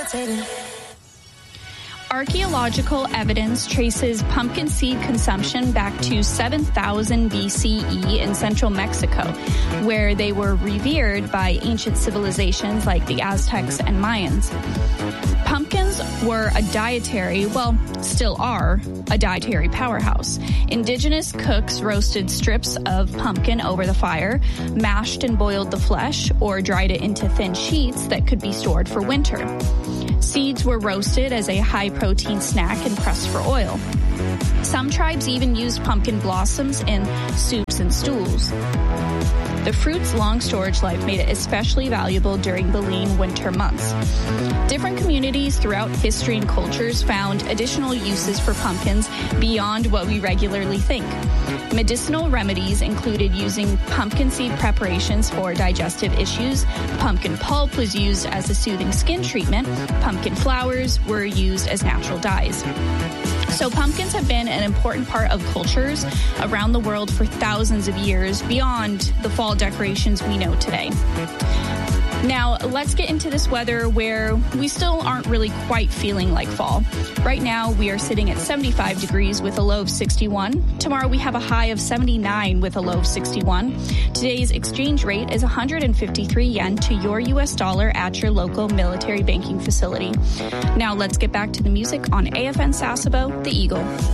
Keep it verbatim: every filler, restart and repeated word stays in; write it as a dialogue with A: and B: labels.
A: levitating.
B: Archaeological evidence traces pumpkin seed consumption back to seven thousand B C E in central Mexico, where they were revered by ancient civilizations like the Aztecs and Mayans. Pumpkins were a dietary, well, still are, a dietary powerhouse. Indigenous cooks roasted strips of pumpkin over the fire, mashed and boiled the flesh, or dried it into thin sheets that could be stored for winter. Seeds were roasted as a high-protein snack and pressed for oil. Some tribes even used pumpkin blossoms in soups and stools. The fruit's long storage life made it especially valuable during the lean winter months. Different communities throughout history and cultures found additional uses for pumpkins beyond what we regularly think. Medicinal remedies included using pumpkin seed preparations for digestive issues. Pumpkin pulp was used as a soothing skin treatment. Pumpkin flowers were used as natural dyes. So pumpkins have been an important part of cultures around the world for thousands of years beyond the fall decorations we know today. Now, let's get into this weather where we still aren't really quite feeling like fall. Right now, we are sitting at seventy-five degrees with a low of sixty-one. Tomorrow, we have a high of seventy-nine with a low of sixty-one. Today's exchange rate is one hundred fifty-three yen to your U S dollar at your local military banking facility. Now, let's get back to the music on A F N Sasebo, The Eagle.